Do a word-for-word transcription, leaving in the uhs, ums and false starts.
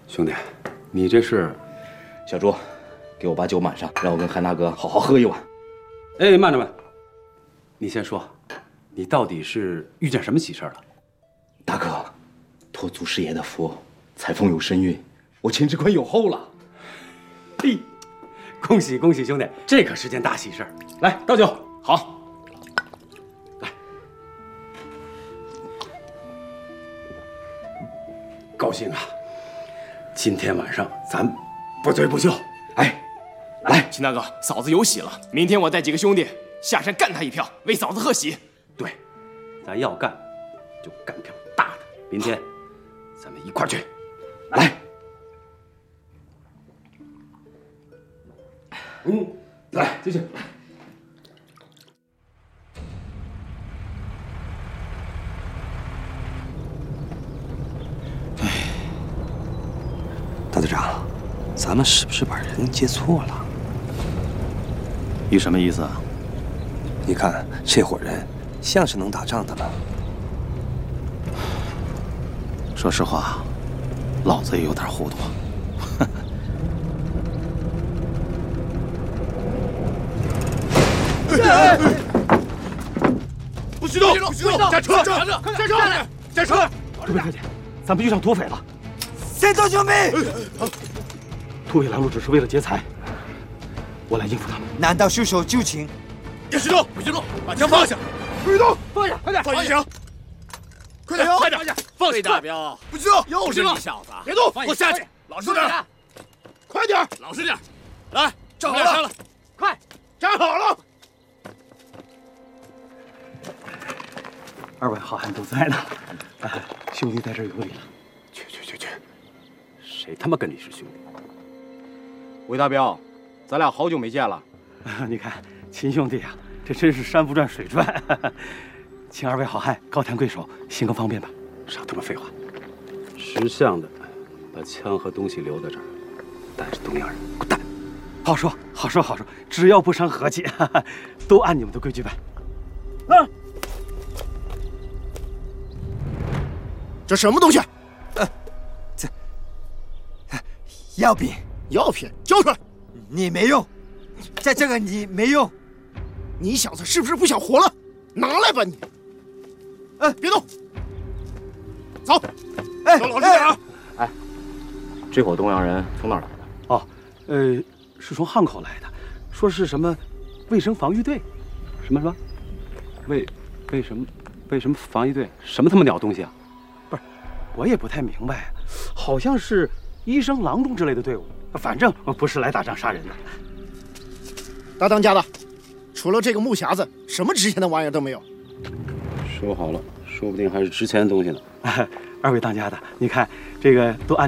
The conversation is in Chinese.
兄弟，你这是？ 小朱，给我把酒满上，让我跟韩大哥好好喝一碗。 哎，慢着慢，你先说，你到底是遇见什么喜事了？ 大哥，托祖师爷的福，裁缝有身孕，我秦志坤有后了。 嘿，恭喜恭喜兄弟，这可是件大喜事。来，倒酒。 好。 高兴啊！今天晚上咱不醉不休。 哎， 来，秦大哥，嫂子有喜了。明天我带几个兄弟下山干他一票，为嫂子贺喜。 对，咱要干就干票大的。明天咱们一块儿去。 来。 嗯，来继续。 大队长，咱们是不是把人接错了？ 你什么意思啊？ 你看这伙人像是能打仗的吗？ 说实话，老子也有点糊涂。 不许动！不许动！下车！下车！下车！下车！ 诸位客气，咱们遇上土匪了。 先走救命！ 土匪拦路只是为了劫财，我来应付他们。 难道束手就擒？ 不许动！不许动！把枪放下！不许动！ 放下！快点！ 放下枪！快点！快点！放下！大彪！不许动！又是你小子！别动！给我下去！老实点！快点！老实点！来，站好了！ 快， 站好了！ 二位好汉都在呢，兄弟在这儿有礼了。 去去去去，谁他妈跟你是兄弟？ 韦大彪，咱俩好久没见了。 你看秦兄弟啊，这真是山不转水转。请二位好汉高抬贵手，行个方便吧。 少他妈废话！识相的，把枪和东西留在这儿，带着东洋人滚蛋！ 好说好说好说，只要不伤和气，都按你们的规矩办。啊！ 这什么东西？ 药品， 药品交出来！ 你没用，在这个你没用。 你小子是不是不想活了？拿来吧你！哎，别动，走！ 哎， 都老实点啊！ 哎，这伙东洋人从哪儿来的？ 哦，呃，是从汉口来的，说是什么卫生防御队，什么什么， 为为什么为什么防御队？什么他妈鸟东西啊？ 不是，我也不太明白，好像是。 医生、郎中之类的队伍，反正不是来打仗杀人的。 大当家的，除了这个木匣子，什么值钱的玩意儿都没有。 说好了，说不定还是值钱的东西呢。 二位当家的，你看这个都按。